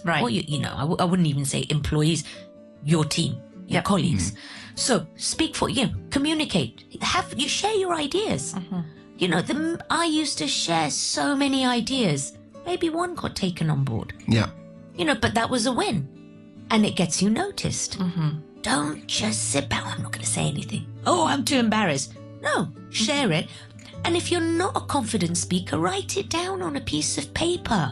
Right. Or, I wouldn't even say employees, your team, your colleagues. So speak for, communicate. You share your ideas. I used to share so many ideas. Maybe one got taken on board. Yeah. But that was a win. And it gets you noticed. Don't just sit back. I'm not going to say anything. Oh, I'm too embarrassed. No, share it. And if you're not a confident speaker, write it down on a piece of paper.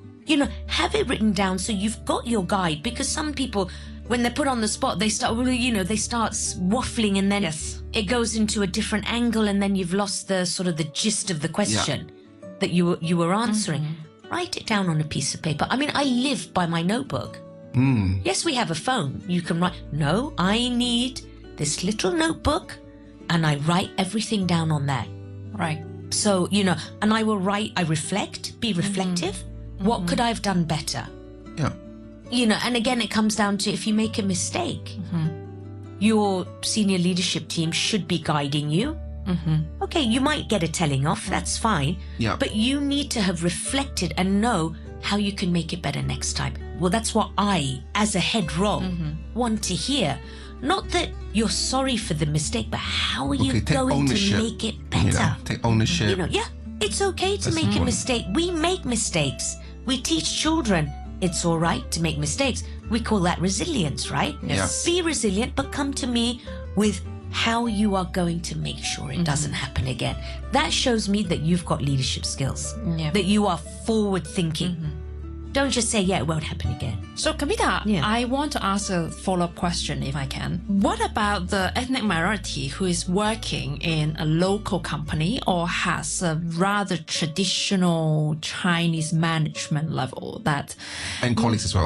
Have it written down so you've got your guide. Because some people, when they're put on the spot, they start, they start waffling, and then it goes into a different angle, and then you've lost the gist of the question that you were answering. Write it down on a piece of paper. I mean, I live by my notebook. Yes, we have a phone. You can write. No, I need this little notebook, and I write everything down on there. Right. So, and I will write, I reflect, be reflective. What could I have done better? Yeah. And again, it comes down to if you make a mistake, your senior leadership team should be guiding you. Okay, you might get a telling off, that's fine. Yeah. But you need to have reflected and know how you can make it better next time. Well, that's what I, as a head role, want to hear. Not that you're sorry for the mistake, but how are you going to make it better? Take ownership. It's okay to make a mistake. We make mistakes. We teach children it's all right to make mistakes. We call that resilience, right? Yes. Be resilient, but come to me with how you are going to make sure it doesn't happen again. That shows me that you've got leadership skills, that you are forward thinking. Don't just say, it won't happen again. So, Kavita, I want to ask a follow-up question, if I can. What about the ethnic minority who is working in a local company or has a rather traditional Chinese management level and colleagues as well.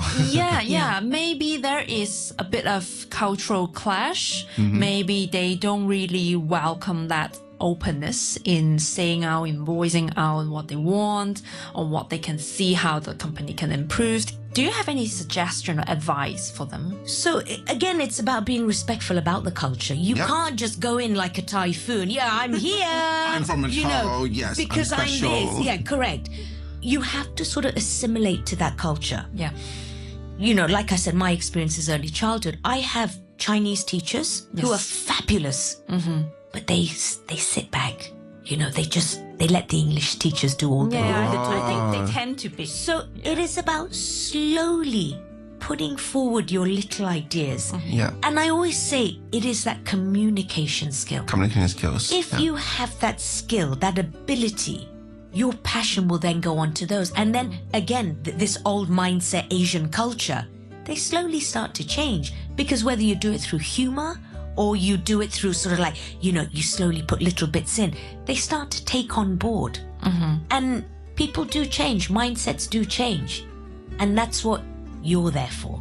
Maybe there is a bit of cultural clash. Maybe they don't really welcome that openness in saying out, in voicing out what they want or what they can see how the company can improve. Do you have any suggestion or advice for them? So again, it's about being respectful about the culture. You can't just go in like a typhoon. I'm here. I'm from a yes, because I'm this. Yeah, correct. You have to sort of assimilate to that culture. Yeah. Like I said, my experience is early childhood. I have Chinese teachers who are fabulous. But they sit back, they let the English teachers do all the work. I think they tend to be. So it is about slowly putting forward your little ideas. Yeah. And I always say it is that communication skill. Communication skills. If you have that skill, that ability, your passion will then go on to those. And then again, this old mindset Asian culture, they slowly start to change, because whether you do it through humor or you do it through sort of like, you slowly put little bits in, they start to take on board. And people do change, mindsets do change. And that's what you're there for.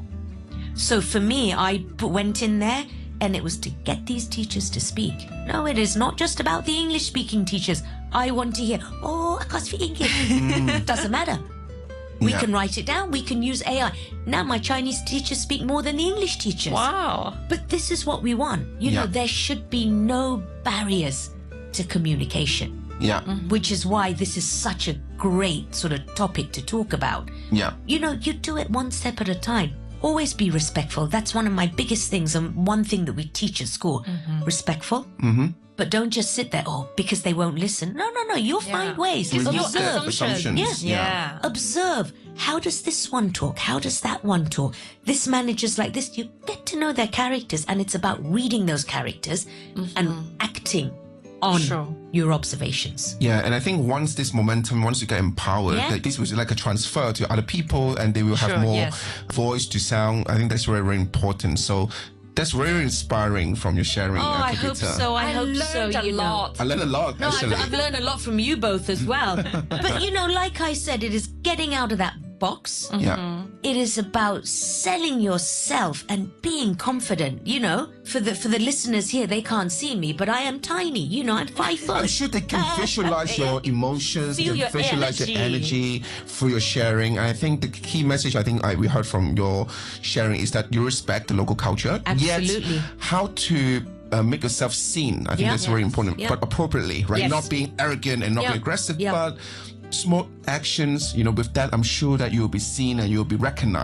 So for me, I went in there and it was to get these teachers to speak. No, it is not just about the English speaking teachers. I want to hear, I can't speak English. Doesn't matter. We can write it down. We can use AI. Now my Chinese teachers speak more than the English teachers. Wow. But this is what we want. There should be no barriers to communication. Yeah. Which is why this is such a great sort of topic to talk about. Yeah. You do it one step at a time. Always be respectful. That's one of my biggest things, and one thing that we teach at school. Respectful. But don't just sit there, because they won't listen. No, you'll find ways. Observe. Assumptions. Yeah. Observe. How does this one talk? How does that one talk? This manager's like this. You get to know their characters, and it's about reading those characters and acting on your observations. Yeah, and I think once you get empowered, that this was like a transfer to other people, and they will have more voice to sound. I think that's very, very important. So that's very inspiring from your sharing. I hope so. I hope so. I learned a lot. I learned a lot, actually. I've learned a lot from you both as well. But, like I said, it is getting out of that box. Yeah. It is about selling yourself and being confident. For the listeners here, they can't see me, but I am tiny. I'm 5 foot. I'm sure they can visualize your emotions, feel your visualize your energy through your sharing. And I think the key message we heard from your sharing is that you respect the local culture. Absolutely. Yet how to make yourself seen. I think that's very important, but appropriately, right? Yes. Not being arrogant and not being aggressive, but small actions, with that, I'm sure that you'll be seen and you'll be recognized.